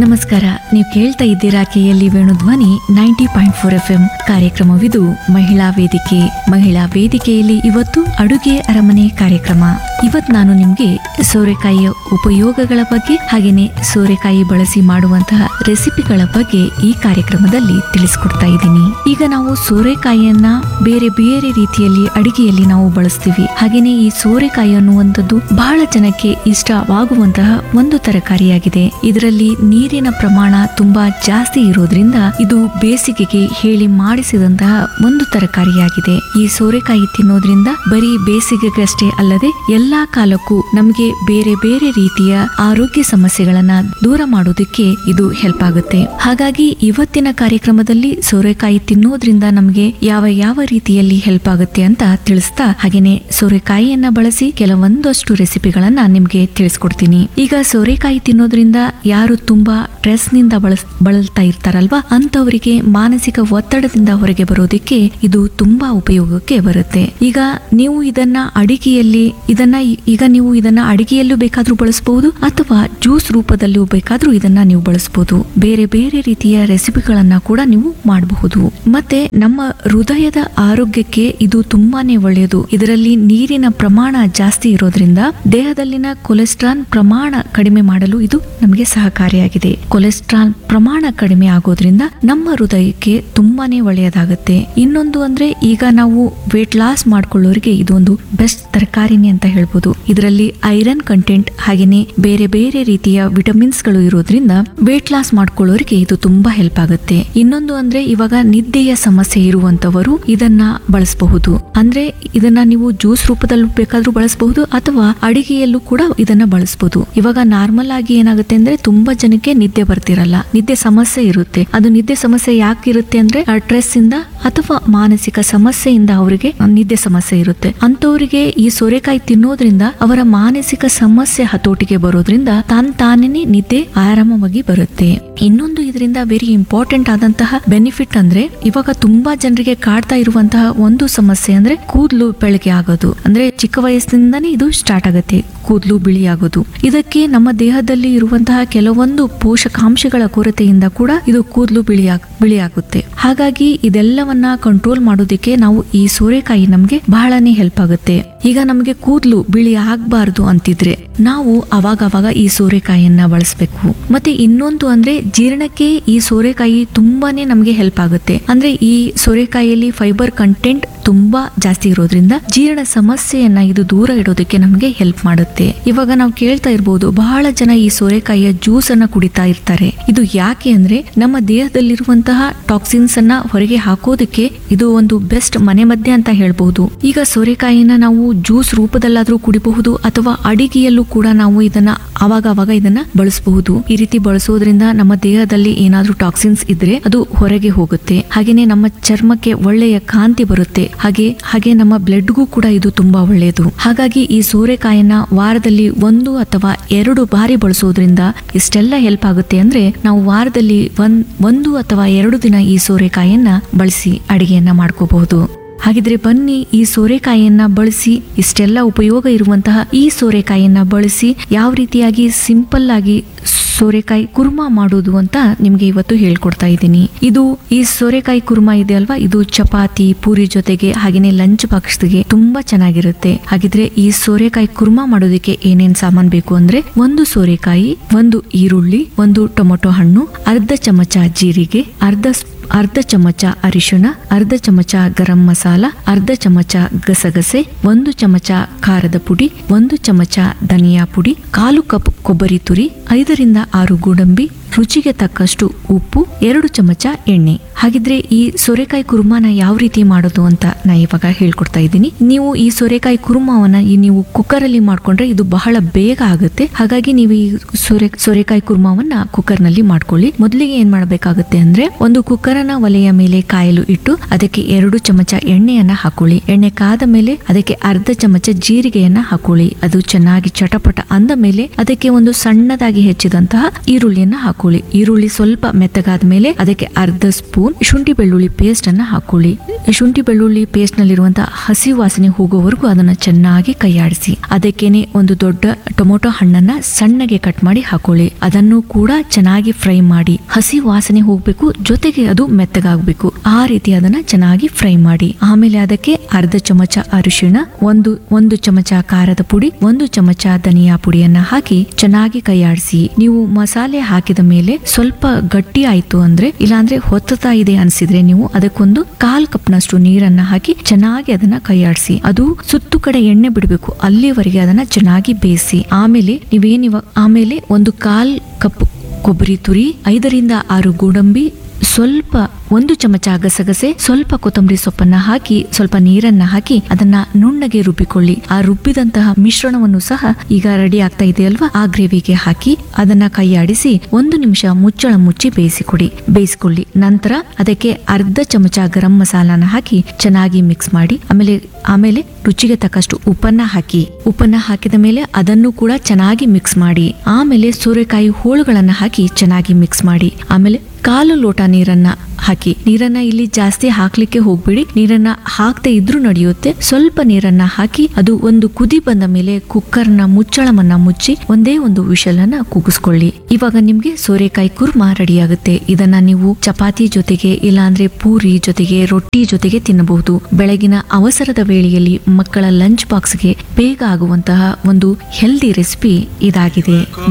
ನಮಸ್ಕಾರ. ನೀವು ಕೇಳ್ತಾ ಇದ್ದೀರಾ ಕೆಎಲ್ಇ ವೇಣುಧ್ವನಿ 90.4 FM. ಕಾರ್ಯಕ್ರಮವಿದು ಮಹಿಳಾ ವೇದಿಕೆ. ಮಹಿಳಾ ವೇದಿಕೆಯಲ್ಲಿ ಇವತ್ತು ಅಡುಗೆ ಅರಮನೆ ಕಾರ್ಯಕ್ರಮ. ಇವತ್ತು ನಾನು ನಿಮ್ಗೆ ಸೋರೆಕಾಯಿಯ ಉಪಯೋಗಗಳ ಬಗ್ಗೆ ಹಾಗೇನೆ ಸೋರೆಕಾಯಿ ಬಳಸಿ ಮಾಡುವಂತಹ ರೆಸಿಪಿಗಳ ಬಗ್ಗೆ ಈ ಕಾರ್ಯಕ್ರಮದಲ್ಲಿ ತಿಳಿಸ್ಕೊಡ್ತಾ ಇದ್ದೀನಿ. ಈಗ ನಾವು ಸೋರೆಕಾಯಿಯನ್ನ ಬೇರೆ ಬೇರೆ ರೀತಿಯಲ್ಲಿ ಅಡಿಗೆಯಲ್ಲಿ ನಾವು ಬಳಸ್ತೀವಿ. ಹಾಗೇನೆ ಈ ಸೋರೆಕಾಯಿ ಅನ್ನುವಂಥದ್ದು ಬಹಳ ಜನಕ್ಕೆ ಇಷ್ಟವಾಗುವಂತಹ ಒಂದು ತರಕಾರಿಯಾಗಿದೆ. ಇದರಲ್ಲಿ ನೀರಿನ ಪ್ರಮಾಣ ತುಂಬಾ ಜಾಸ್ತಿ ಇರೋದ್ರಿಂದ ಇದು ಬೇಸಿಗೆಗೆ ಹೇಳಿ ಮಾಡಿಸಿದಂತಹ ಒಂದು ತರಕಾರಿಯಾಗಿದೆ. ಈ ಸೋರೆಕಾಯಿ ತಿನ್ನೋದ್ರಿಂದ ಬರೀ ಬೇಸಿಗೆಗಷ್ಟೇ ಅಲ್ಲದೆ ಎಲ್ಲಾ ಕಾಲಕ್ಕೂ ನಮಗೆ ಬೇರೆ ಬೇರೆ ರೀತಿಯ ಆರೋಗ್ಯ ಸಮಸ್ಯೆಗಳನ್ನ ದೂರ ಮಾಡೋದಕ್ಕೆ ಇದು ಹೆಲ್ಪ್ ಆಗುತ್ತೆ. ಹಾಗಾಗಿ ಇವತ್ತಿನ ಕಾರ್ಯಕ್ರಮದಲ್ಲಿ ಸೋರೆಕಾಯಿ ತಿನ್ನೋದ್ರಿಂದ ನಮಗೆ ಯಾವ ಯಾವ ರೀತಿಯಲ್ಲಿ ಹೆಲ್ಪ್ ಆಗುತ್ತೆ ಅಂತ ತಿಳಿಸ್ತಾ ಹಾಗೇನೆ ಸೋರೆಕಾಯಿಯನ್ನ ಬಳಸಿ ಕೆಲವೊಂದಷ್ಟು ರೆಸಿಪಿಗಳನ್ನ ನಿಮ್ಗೆ ತಿಳಿಸ್ಕೊಡ್ತೀನಿ. ಈಗ ಸೋರೆಕಾಯಿ ತಿನ್ನೋದ್ರಿಂದ ಯಾರು ತುಂಬಾ ಸ್ಟ್ರೆಸ್ ನಿಂದ ಬಳಲ್ತಾ ಇರ್ತಾರಲ್ವಾ, ಅಂತವರಿಗೆ ಮಾನಸಿಕ ಒತ್ತಡದಿಂದ ಹೊರಗೆ ಬರೋದಕ್ಕೆ ಇದು ತುಂಬಾ ಉಪಯೋಗಕ್ಕೆ ಬರುತ್ತೆ. ಈಗ ನೀವು ಇದನ್ನ ಅಡಿಗೆಯಲ್ಲೂ ಬೇಕಾದ್ರೂ ಬಳಸಬಹುದು ಅಥವಾ ಜ್ಯೂಸ್ ರೂಪದಲ್ಲೂ ಬೇಕಾದ್ರೂ ಇದನ್ನ ನೀವು ಬಳಸಬಹುದು. ಬೇರೆ ಬೇರೆ ರೀತಿಯ ರೆಸಿಪಿಗಳನ್ನ ಕೂಡ ನೀವು ಮಾಡಬಹುದು. ಮತ್ತೆ ನಮ್ಮ ಹೃದಯದ ಆರೋಗ್ಯಕ್ಕೆ ಇದು ತುಂಬಾನೇ ಒಳ್ಳೆಯದು. ಇದರಲ್ಲಿ ನೀರಿನ ಪ್ರಮಾಣ ಜಾಸ್ತಿ ಇರೋದ್ರಿಂದ ದೇಹದಲ್ಲಿನ ಕೊಲೆಸ್ಟ್ರಾಲ್ ಪ್ರಮಾಣ ಕಡಿಮೆ ಮಾಡಲು ಇದು ನಮಗೆ ಸಹಕಾರಿಯಾಗಿದೆ. ಕೊಲೆಸ್ಟ್ರಾಲ್ ಪ್ರಮಾಣ ಕಡಿಮೆ ಆಗೋದ್ರಿಂದ ನಮ್ಮ ಹೃದಯಕ್ಕೆ ತುಂಬಾನೇ ಒಳ್ಳೆಯದಾಗುತ್ತೆ. ಇನ್ನೊಂದು ಅಂದ್ರೆ ಈಗ ನಾವು ವೇಟ್ ಲಾಸ್ ಮಾಡ್ಕೊಳ್ಳೋರಿಗೆ ಇದೊಂದು ಬೆಸ್ಟ್ ತರಕಾರಿನೇ ಅಂತ ಹೇಳ್ಬೋದು. ಇದರಲ್ಲಿ ಐರನ್ ಕಂಟೆಂಟ್ ಹಾಗೇನೆ ಬೇರೆ ಬೇರೆ ರೀತಿಯ ವಿಟಮಿನ್ಸ್ ಗಳು ಇರೋದ್ರಿಂದ ವೇಟ್ ಲಾಸ್ ಮಾಡ್ಕೊಳ್ಳೋರಿಗೆ ಇದು ತುಂಬಾ ಹೆಲ್ಪ್ ಆಗುತ್ತೆ. ಇನ್ನೊಂದು ಅಂದ್ರೆ ಇವಾಗ ನಿದ್ದೆಯ ಸಮಸ್ಯೆ ಇರುವಂತವರು ಇದನ್ನ ಬಳಸಬಹುದು. ಅಂದ್ರೆ ಇದನ್ನ ನೀವು ಜ್ಯೂಸ್ ರೂಪದಲ್ಲೂ ಬೇಕಾದ್ರೂ ಬಳಸಬಹುದು ಅಥವಾ ಅಡಿಗೆಯಲ್ಲೂ ಕೂಡ ಇದನ್ನ ಬಳಸಬಹುದು. ಇವಾಗ ನಾರ್ಮಲ್ ಆಗಿ ಏನಾಗುತ್ತೆ ಅಂದ್ರೆ ತುಂಬಾ ಜನಕ್ಕೆ ನಿದ್ದೆ ಬರ್ತಿರಲ್ಲ, ನಿದ್ದೆ ಸಮಸ್ಯೆ ಇರುತ್ತೆ. ಅದು ನಿದ್ದೆ ಸಮಸ್ಯೆ ಯಾಕೆ ಇರುತ್ತೆ ಅಂದ್ರೆ ಸ್ಟ್ರೆಸ್ ಇಂದ ಅಥವಾ ಮಾನಸಿಕ ಸಮಸ್ಯೆಯಿಂದ ಅವರಿಗೆ ನಿದ್ದೆ ಸಮಸ್ಯೆ ಇರುತ್ತೆ. ಅಂತವರಿಗೆ ಈ ಸೋರೆಕಾಯಿ ತಿನ್ನೋದ್ರಿಂದ ಅವರ ಮಾನಸಿಕ ಸಮಸ್ಯೆ ಹತೋಟಿಗೆ ಬರೋದ್ರಿಂದ ತಾನೇ ನಿದ್ದೆ ಆರಾಮವಾಗಿ ಬರುತ್ತೆ. ಇನ್ನೊಂದು ಇದರಿಂದ ವೆರಿ ಇಂಪಾರ್ಟೆಂಟ್ ಆದಂತಹ ಬೆನಿಫಿಟ್ ಅಂದ್ರೆ ಇವಾಗ ತುಂಬಾ ಜನರಿಗೆ ಕಾಡ್ತಾ ಇರುವಂತಹ ಒಂದು ಸಮಸ್ಯೆ ಅಂದ್ರೆ ಕೂದಲು ಬೆಳಗ್ಗೆ ಆಗೋದು. ಅಂದ್ರೆ ಚಿಕ್ಕ ವಯಸ್ಸಿನಿಂದಾನೇ ಇದು ಸ್ಟಾರ್ಟ್ ಆಗುತ್ತೆ, ಕೂದಲು ಬಿಳಿ ಆಗೋದು. ಇದಕ್ಕೆ ನಮ್ಮ ದೇಹದಲ್ಲಿ ಇರುವಂತಹ ಕೆಲವೊಂದು ಪೋಷಕಾಂಶಗಳ ಕೊರತೆಯಿಂದ ಕೂಡ ಇದು ಕೂದಲು ಬಿಳಿ ಆಗುತ್ತೆ. ಹಾಗಾಗಿ ಇದೆಲ್ಲವನ್ನ ಕಂಟ್ರೋಲ್ ಮಾಡೋದಕ್ಕೆ ನಾವು ಈ ಸೋರೆಕಾಯಿ ನಮ್ಗೆ ಬಹಳನೇ ಹೆಲ್ಪ್ ಆಗುತ್ತೆ. ಈಗ ನಮ್ಗೆ ಕೂದಲು ಬಿಳಿ ಆಗ್ಬಾರ್ದು ಅಂತಿದ್ರೆ ನಾವು ಅವಾಗ ಈ ಸೋರೆಕಾಯಿಯನ್ನ ಬಳಸಬೇಕು. ಮತ್ತೆ ಇನ್ನೊಂದು ಅಂದ್ರೆ ಜೀರ್ಣಕ್ಕೆ ಈ ಸೋರೆಕಾಯಿ ತುಂಬಾನೇ ನಮ್ಗೆ ಹೆಲ್ಪ್ ಆಗುತ್ತೆ. ಅಂದ್ರೆ ಈ ಸೋರೆಕಾಯಿಯಲ್ಲಿ ಫೈಬರ್ ಕಂಟೆಂಟ್ ತುಂಬಾ ಜಾಸ್ತಿ ಇರೋದ್ರಿಂದ ಜೀರ್ಣ ಸಮಸ್ಯೆಯನ್ನ ಇದು ದೂರ ಇಡೋದಕ್ಕೆ ನಮ್ಗೆ ಹೆಲ್ಪ್ ಮಾಡುತ್ತೆ. ಇವಾಗ ನಾವು ಕೇಳ್ತಾ ಇರ್ಬೋದು, ಬಹಳ ಜನ ಈ ಸೋರೆಕಾಯಿಯ ಜ್ಯೂಸ್ ಅನ್ನ ಕುಡಿತಾ ಇರ್ತಾರೆ. ಇದು ಯಾಕೆ ಅಂದ್ರೆ ನಮ್ಮ ದೇಹದಲ್ಲಿರುವಂತಹ ಟಾಕ್ಸಿನ್ಸ್ ಅನ್ನ ಹೊರಗೆ ಹಾಕೋದಕ್ಕೆ ಇದು ಒಂದು ಬೆಸ್ಟ್ ಮನೆಮದ್ದೆ ಅಂತ ಹೇಳ್ಬಹುದು. ಈಗ ಸೋರೆಕಾಯಿನ ನಾವು ಜ್ಯೂಸ್ ರೂಪದಲ್ಲಾದ್ರೂ ಕುಡಿಬಹುದು ಅಥವಾ ಅಡಿಗೆಯಲ್ಲೂ ಕೂಡ ನಾವು ಇದನ್ನ ಅವಾಗ ಇದನ್ನ ಬಳಸಬಹುದು. ಈ ರೀತಿ ಬಳಸೋದ್ರಿಂದ ನಮ್ಮ ದೇಹದಲ್ಲಿ ಏನಾದ್ರೂ ಟಾಕ್ಸಿನ್ಸ್ ಇದ್ರೆ ಅದು ಹೊರಗೆ ಹೋಗುತ್ತೆ. ಹಾಗೇನೆ ನಮ್ಮ ಚರ್ಮಕ್ಕೆ ಒಳ್ಳೆಯ ಕಾಂತಿ ಬರುತ್ತೆ. ಹಾಗೆ ನಮ್ಮ ಬ್ಲಡ್ಗೂ ಕೂಡ ಇದು ತುಂಬಾ ಒಳ್ಳೆಯದು. ಹಾಗಾಗಿ ಈ ಸೋರೆಕಾಯಿನ ವಾರದಲ್ಲಿ 1 ಅಥವಾ 2 ಬಾರಿ ಬಳಸೋದ್ರಿಂದ ಇಷ್ಟೆಲ್ಲ ಹೆಲ್ಪ್ ಆಗುತ್ತೆ. ಅಂದ್ರೆ ನಾವು ವಾರದಲ್ಲಿ 1 ಅಥವಾ 2 ದಿನ ಈ ಸೋರೆಕಾಯಿಯನ್ನ ಬಳಸಿ ಅಡಿಗೆಯನ್ನ ಮಾಡ್ಕೋಬಹುದು. ಹಾಗಿದ್ರೆ ಬನ್ನಿ ಈ ಸೋರೆಕಾಯಿಯನ್ನ ಬಳಸಿ ಇಷ್ಟೆಲ್ಲ ಉಪಯೋಗ ಇರುವಂತಹ ಈ ಸೋರೆಕಾಯಿಯನ್ನ ಬಳಸಿ ಯಾವ ರೀತಿಯಾಗಿ ಸಿಂಪಲ್ ಆಗಿ ಸೋರೆಕಾಯಿ ಕುರ್ಮಾ ಮಾಡೋದು ಅಂತ ನಿಮ್ಗೆ ಇವತ್ತು ಹೇಳ್ಕೊಡ್ತಾ ಇದ್ದೀನಿ. ಇದು ಈ ಸೋರೆಕಾಯಿ ಕುರ್ಮಾ ಇದೆ ಅಲ್ವಾ, ಇದು ಚಪಾತಿ ಪೂರಿ ಜೊತೆಗೆ ಹಾಗೇನೆ ಲಂಚ್ ಬಾಕ್ಸ್ಗೆ ತುಂಬಾ ಚೆನ್ನಾಗಿರುತ್ತೆ. ಹಾಗಿದ್ರೆ ಈ ಸೋರೆಕಾಯಿ ಕುರ್ಮಾ ಮಾಡೋದಕ್ಕೆ ಏನೇನ್ ಸಾಮಾನ್ ಬೇಕು ಅಂದ್ರೆ 1 ಸೋರೆಕಾಯಿ, 1 ಈರುಳ್ಳಿ, 1 ಟೊಮೊಟೊ ಹಣ್ಣು, ಅರ್ಧ ಚಮಚ ಜೀರಿಗೆ, ಅರ್ಧ ಚಮಚ ಅರಿಶಿಣ, ಅರ್ಧ ಚಮಚ ಗರಂ ಮಸಾಲ, ಅರ್ಧ ಚಮಚ ಗಸಗಸೆ, 1 ಚಮಚ ಖಾರದ ಪುಡಿ, 1 ಚಮಚ ಧನಿಯಾ ಪುಡಿ, 1/4 ಕಪ್ ಕೊಬ್ಬರಿ ತುರಿ, 5 ರಿಂದ 6 ಗೋಡಂಬಿ, ರುಚಿಗೆ ತಕ್ಕಷ್ಟು ಉಪ್ಪು, 2 ಚಮಚ ಎಣ್ಣೆ. ಹಾಗಿದ್ರೆ ಈ ಸೋರೆಕಾಯಿ ಕುರ್ಮಾನ ಯಾವ ರೀತಿ ಮಾಡೋದು ಅಂತ ನಾ ಇವಾಗ ಹೇಳ್ಕೊಡ್ತಾ ಇದ್ದೀನಿ. ನೀವು ಈ ಸೋರೆಕಾಯಿ ಕುರ್ಮಾವನ್ನ ನೀವು ಕುಕ್ಕರ್ ಅಲ್ಲಿ ಮಾಡ್ಕೊಂಡ್ರೆ ಇದು ಬಹಳ ಬೇಗ ಆಗುತ್ತೆ. ಹಾಗಾಗಿ ನೀವು ಈ ಸೋರೆಕಾಯಿ ಕುರ್ಮಾವನ್ನ ಕುಕ್ಕರ್ ನಲ್ಲಿ ಮಾಡ್ಕೊಳ್ಳಿ. ಮೊದಲಿಗೆ ಏನ್ ಮಾಡಬೇಕಾಗುತ್ತೆ ಅಂದ್ರೆ ಒಂದು ಕುಕ್ಕರ್ ಅನ್ನ ಒಲೆಯ ಮೇಲೆ ಕಾಯಲು ಇಟ್ಟು ಅದಕ್ಕೆ 2 ಚಮಚ ಎಣ್ಣೆಯನ್ನ ಹಾಕೊಳ್ಳಿ. ಎಣ್ಣೆ ಕಾದ ಮೇಲೆ ಅದಕ್ಕೆ ಅರ್ಧ ಚಮಚ ಜೀರಿಗೆಯನ್ನ ಹಾಕೊಳ್ಳಿ. ಅದು ಚೆನ್ನಾಗಿ ಚಟಪಟ ಅಂದ ಮೇಲೆ ಅದಕ್ಕೆ ಒಂದು ಸಣ್ಣದಾಗಿ ಹೆಚ್ಚಿದಂತಹ ಈರುಳ್ಳಿಯನ್ನ ಹಾಕೊಳ್ಳಿ. ಹಾಕೊಳ್ಳಿ. ಈರುಳ್ಳಿ ಸ್ವಲ್ಪ ಮೆತ್ತಗಾದ ಮೇಲೆ ಅದಕ್ಕೆ ಅರ್ಧ ಸ್ಪೂನ್ ಶುಂಠಿ ಬೆಳ್ಳುಳ್ಳಿ ಪೇಸ್ಟ್ ಅನ್ನ ಹಾಕೊಳ್ಳಿ. ಶುಂಠಿ ಬೆಳ್ಳುಳ್ಳಿ ಪೇಸ್ಟ್ ನಲ್ಲಿರುವಂತಹ ಹಸಿ ವಾಸನೆ ಹೋಗುವವರೆಗೂ ಅದನ್ನ ಚೆನ್ನಾಗಿ ಕೈಯಾಡಿಸಿ. ಅದಕ್ಕೇನೆ ಒಂದು ದೊಡ್ಡ ಟೊಮೊಟೊ ಹಣ್ಣನ್ನ ಸಣ್ಣಗೆ ಕಟ್ ಮಾಡಿ ಹಾಕೊಳ್ಳಿ. ಅದನ್ನು ಕೂಡ ಚೆನ್ನಾಗಿ ಫ್ರೈ ಮಾಡಿ. ಹಸಿ ವಾಸನೆ ಹೋಗ್ಬೇಕು, ಜೊತೆಗೆ ಅದು ಮೆತ್ತಗಾಗಬೇಕು. ಆ ರೀತಿ ಅದನ್ನ ಚೆನ್ನಾಗಿ ಫ್ರೈ ಮಾಡಿ. ಆಮೇಲೆ ಅದಕ್ಕೆ ಅರ್ಧ ಚಮಚ ಅರಿಶಿಣ, ಒಂದು ಚಮಚ ಖಾರದ ಪುಡಿ, 1 ಚಮಚ ಧನಿಯಾ ಪುಡಿಯನ್ನ ಹಾಕಿ ಚೆನ್ನಾಗಿ ಕೈಯಾಡಿಸಿ. ನೀವು ಮಸಾಲೆ ಹಾಕಿದ ಮೇಲೆ ಸ್ವಲ್ಪ ಗಟ್ಟಿ ಆಯ್ತು ಅಂದ್ರೆ, ಇಲ್ಲಾಂದ್ರೆ ಹೊತ್ತತಾ ಇದೆ ಅನ್ಸಿದ್ರೆ ನೀವು ಅದಕ್ಕೊಂದು 1/4 ಕಪ್ನಷ್ಟು ನೀರನ್ನ ಹಾಕಿ ಚೆನ್ನಾಗಿ ಅದನ್ನ ಕೈಯಾಡಿಸಿ. ಅದು ಸುತ್ತು ಕಡೆ ಎಣ್ಣೆ ಬಿಡಬೇಕು, ಅಲ್ಲಿವರೆಗೆ ಅದನ್ನ ಚೆನ್ನಾಗಿ ಬೇಯಿಸಿ. ಆಮೇಲೆ ಆಮೇಲೆ 1/4 ಕಪ್ ಕೊಬ್ಬರಿ ತುರಿ, 5 ರಿಂದ 6 ಗೋಡಂಬಿ, ಸ್ವಲ್ಪ 1 ಚಮಚ ಗಸಗಸೆ, ಸ್ವಲ್ಪ ಕೊತ್ತಂಬರಿ ಸೊಪ್ಪನ್ನ ಹಾಕಿ ಸ್ವಲ್ಪ ನೀರನ್ನ ಹಾಕಿ ಅದನ್ನ ನುಣ್ಣಗೆ ರುಬ್ಬಿಕೊಳ್ಳಿ. ಆ ರುಬ್ಬಿದಂತಹ ಮಿಶ್ರಣವನ್ನು ಸಹ ಈಗ ರೆಡಿ ಆಗ್ತಾ ಇದೆ ಅಲ್ವಾ, ಆ ಗ್ರೇವಿಗೆ ಹಾಕಿ ಅದನ್ನ ಕೈಯಾಡಿಸಿ 1 ನಿಮಿಷ ಮುಚ್ಚಳ ಮುಚ್ಚಿ ಬೇಯಿಸಿಕೊಳ್ಳಿ. ನಂತರ ಅದಕ್ಕೆ ಅರ್ಧ ಚಮಚ ಗರಂ ಮಸಾಲಾನ ಹಾಕಿ ಚೆನ್ನಾಗಿ ಮಿಕ್ಸ್ ಮಾಡಿ. ಆಮೇಲೆ ರುಚಿಗೆ ತಕ್ಕಷ್ಟು ಉಪ್ಪನ್ನ ಹಾಕಿದ ಮೇಲೆ ಅದನ್ನು ಕೂಡ ಚೆನ್ನಾಗಿ ಮಿಕ್ಸ್ ಮಾಡಿ. ಆಮೇಲೆ ಸೋರೆಕಾಯಿ ಹೋಳುಗಳನ್ನ ಹಾಕಿ ಚೆನ್ನಾಗಿ ಮಿಕ್ಸ್ ಮಾಡಿ. ಆಮೇಲೆ 1/4 ಲೋಟ ನೀರನ್ನ ಹಾಕಿ. ನೀರನ್ನ ಇಲ್ಲಿ ಜಾಸ್ತಿ ಹಾಕ್ಲಿಕ್ಕೆ ಹೋಗ್ಬೇಡಿ, ನೀರನ್ನ ಹಾಕದೆ ಇದ್ರೂ ನಡೆಯುತ್ತೆ. ಸ್ವಲ್ಪ ನೀರನ್ನ ಹಾಕಿ ಅದು ಒಂದು ಕುದಿ ಬಂದ ಮೇಲೆ ಕುಕ್ಕರ್ನ ಮುಚ್ಚಳವನ್ನ ಮುಚ್ಚಿ ಒಂದೇ ಒಂದು ವಿಷಲ್ ಅನ್ನ ಕೂಗಿಸ್ಕೊಳ್ಳಿ. ಇವಾಗ ನಿಮ್ಗೆ ಸೋರೆಕಾಯಿ ಕುರ್ಮಾ ರೆಡಿ ಆಗುತ್ತೆ. ಇದನ್ನ ನೀವು ಚಪಾತಿ ಜೊತೆಗೆ, ಇಲ್ಲಾಂದ್ರೆ ಪೂರಿ ಜೊತೆಗೆ, ರೊಟ್ಟಿ ಜೊತೆಗೆ ತಿನ್ನಬಹುದು. ಬೆಳಗಿನ ಅವಸರದ ವೇಳೆಯಲ್ಲಿ ಮಕ್ಕಳ ಲಂಚ್ ಬಾಕ್ಸ್ಗೆ ಬೇಗ ಆಗುವಂತಹ ಒಂದು ಹೆಲ್ದಿ ರೆಸಿಪಿ ಇದಾಗಿದೆ.